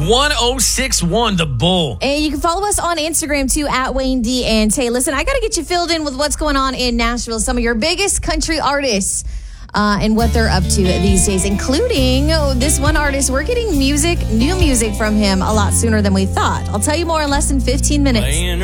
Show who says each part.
Speaker 1: 1061 The Bull.
Speaker 2: And you can follow us on Instagram too at Wayne D and Tay. Listen, I got to get you filled in with what's going on in Nashville. Some of your biggest country artists and what they're up to these days, including this one artist. We're getting new music from him a lot sooner than we thought. I'll tell you more in less than 15 minutes.